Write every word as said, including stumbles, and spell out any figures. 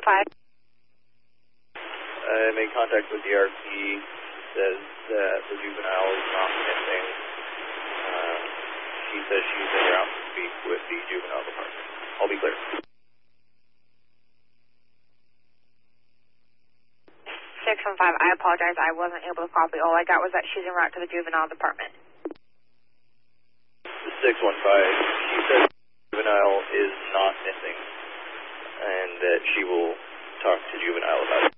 five. I made contact with the R P, says that the juvenile is not missing. Uh, she says she's en route to speak with the juvenile department. I'll be clear. six one five, I apologize, I wasn't able to copy. All I got was that she's en route to the juvenile department. six one five, she says the juvenile is not missing and that she will talk to juvenile about it.